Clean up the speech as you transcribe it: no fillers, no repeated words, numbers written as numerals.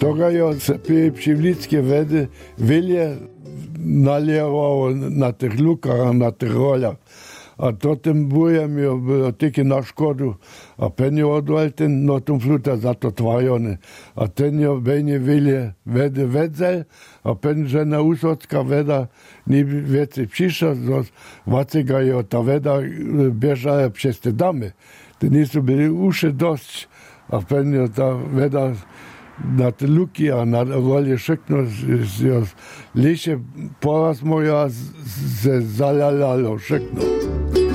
Toga jo se Pivlickie vede velje naljevalo na tih lukah, na tih roljah. A totem bujem jo bilo tiki na škodu, a pen jo odvalten, no tom fluta zato tvajone. A ten jo benje velje vede vedzel, a pen žena usocka veda ni veci přišla, vacega jo ta veda bježala přes te dame. Te nisu bili uše dost, a pen jo ta veda na te luki, a na volje šekno, jo liše poraz moja se zaljalo šekno.